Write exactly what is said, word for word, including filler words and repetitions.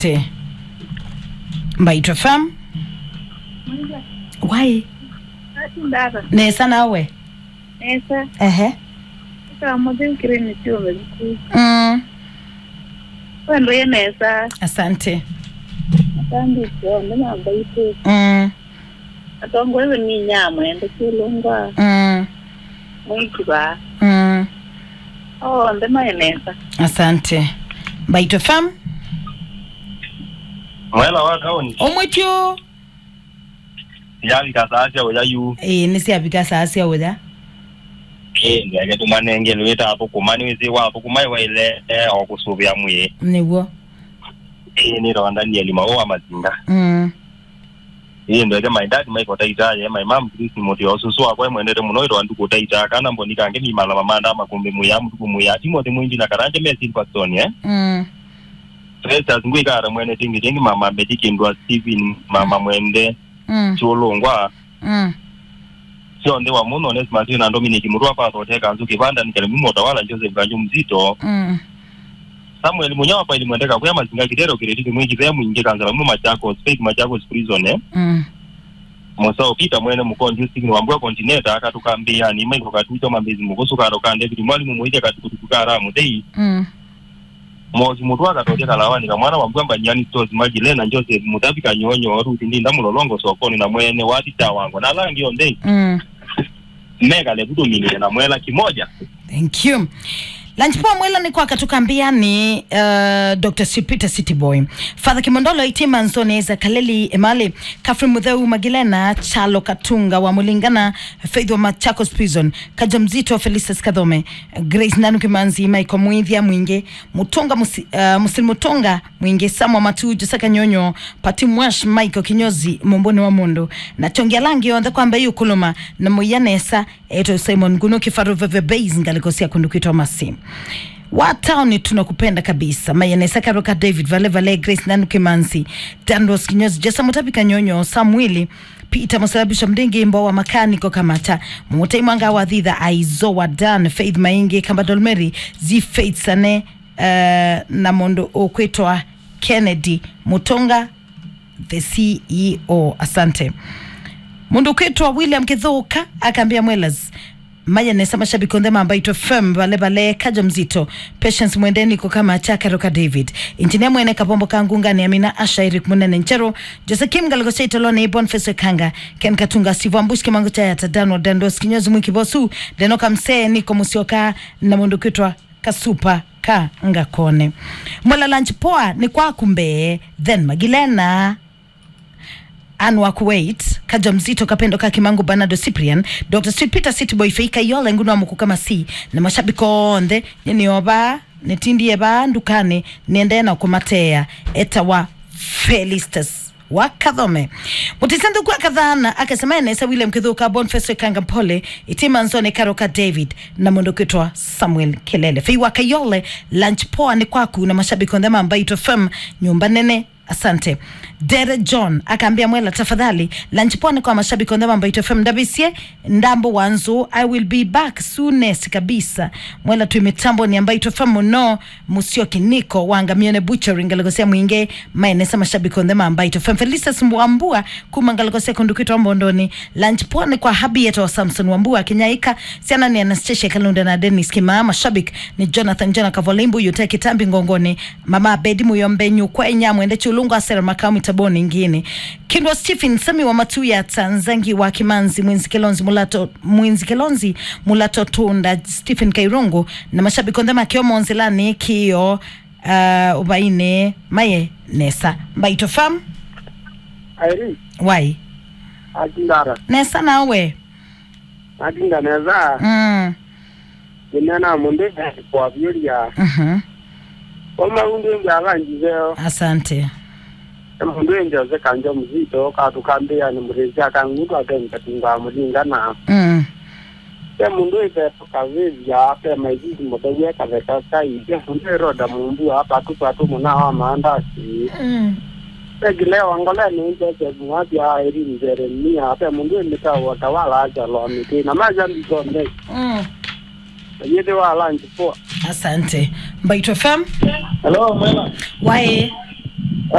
Te Mbaitwa fam why Ndara nesa nawe nesa ehe kama model kireni chome mm wendo ye nesa asante asante chome na mbaitwa mm atongo wewe ni nyama ende kulungwa mm mwiki ba mm oh ndema nesa asante Mbaitwa fam Mwela wakaoni omwetyo yali kasasya oya yu eh nisi abika sasa oda eh ngeke tumanenge lweta hapo kumani wizi wapo kumai waile eh okusubya muye niwo eh ni ronda ni elima o amazinga mm eh ndeke my dad my kota itaye my mom Chris moti osusu akwe mwendere muno iro andu kota ita kana mboni kange ni mala mamanda makumbe muya mtu muya timo de mwingi na karanje mesi pasoni eh mm Sasa ngui kara mwene tingi tingi mama bediki ndwa Steven mama mwende mm cholongwa mm sio ndewa muno Onesmus na Dominic Murwa pa toteka nzuki banda ni kalimu motawala Joseph Ganju mzito mm Samuel Munyawa pa ilimwendeka kwa mazinga kidero kiretiki mwingi za mwingi kanzala mu Machakos fake Machakos prison eh mm Mosa Peter mwene mkonju signi wambwa continental akatukambia ni maiko katucho mambezi mukosuka roka David mwalimu muije katukutukara mudei mm Mozi mutwa katoteka lawani kamwana wambwa mbanyani stores Magilena Joseph Mutapika nyonyo oruti ndinda mulolongo sokoni na mwene wati tawango na langi onde mm mega lebudo mini na mwela kimoja. Thank you. Lunch po mwela ni kwa katukambia ni uh, Doctor Sipita City Boy Father Kimondolo itima nzoneza Kaleli Emali Kafri Mutheu Magilena Chalo Katunga wa Mulingana Faith wa Machakos Prison Kajamzito Felicitas Kadhome Grace Nanuki Manzi Maiko Mwithia Mwinge Mutonga musi, uh, Muslim Mutonga Mwinge Samwa Matu Josaka Nyonyo Pati Mwash Maiko Kinyozi Mumboni wa Mondo na Chongia Langi Onda kwa mbayu kuluma na Muyanesa Eto Simon Guno Kifaru Veve Base Ngalikosia Kundukitu Masi Wataoni tunakupenda kabisa Mayanesa Karoka David Vale Vale Grace Nanuki Manzi Dandos Kinyozi Jesa Mutapika Nyonyo Samueli Peter Musalabisha Mdingi Mbawa Makaniko Kamata Mwotai Mwanga wa Dhidha Aizo wa Dan Faith Maingi Kamba Dolmeri Zi Faith Sane uh, na Mondo Okwetwa Kennedy Mutonga the C E O asante Mondo Okwetwa William Kithoka akambia Mwelas Maya nesa mashabiki ondema ambayo ito firm Vale vale kaja mzito Patience mwendeni kukama chaka roka David Engineer mwene kapombo kangunga ni Amina Asha Eric Munene Nchero Jose Kim Galagosha Itolone Ibon Feso Kanga Ken Katunga Sivu Ambushke Mangucha ya Tadano Dandos Kinyozi Mwiki Bosu Denoka Msee Niko Musioka na Mondo Kitwa Kasupa Ka Nga Kone Mwela lunch poa ni kwa kumbe Then Magilena Anwa Kuwait Kaja mzito Kapendo Kakimangu Bernardo Cyprian Doctor Street Peter City Boy Feika Yola Ngunu wa Mukukama si na mashabiko onde Nini oba Netindi eba Ndukane Niende na kumatea Eta wa Felistas Wakadhome Mutisandu kwa kadhana Akasema enesa William Kithuka Bonfeso Kanga Pole Itima Nzone Karoka David na Mondo Kitwa Samuel Kelele Fei waka Yole Lunch poa ni kwaku na mashabiko ondema ambayo ito firm Nyumba nene Asante Dere John akaambia Mwela tafadhali lunch pone kwa mashabiki ondema ambayo ito F M W C ndambo wanzo I will be back soonest kabisa Mwela tuimitambo ni ambayo ito F M no Musioki Niko wanga mione butchering Ngalagosia mwinge maenesa mashabiki ondema ambayo ito F M Felicitas Mwambua kuma Ngalagosia kundukito mbondoni lunch pone kwa Habieta wa Samson Wambua Kinyaika siana ni Anastasia Kalunda na Dennis Kima mashabiki ni Jonathan Jona Kavolimbu Yute Kitambi Ngongoni Mama Bedi Muyombe Nyukwe Nyamwende Chulungu Asera Makao Mitaboni ingine Kindwa Stephen Sami wa Matuya Tanzangi wa Kimanzi Mwinzi Kelonzi Mulato Mwinzi Kelonzi Mulato Tunda Stephen Kairungu na mashabiki ondema Kiomo Nzilani Kio uh, Ubaine Maye Nesa Mbaito fam Airi Wai Akindara Nesa na uwe Akinda neza Mm Nena munde kwa vyoria Mhm Oma unde mbala njizeo Asante Mundu njoze kanja mzito katukambia ni mrezi akangudu again katunga mulingana Mm Pe mundu ipe kavivya pe maizizi motoye kaveka kai Pe mundu roda mundu hapa tupu atu muna hawa maandasi Mm Pe gileo angole ni njoze mwadi ya eri mzere mia Pe mundu nika watawala aja lo miti na maja mbizonde Mm Yede wa lanji po Asante Mbaito fam Hello mwela Wae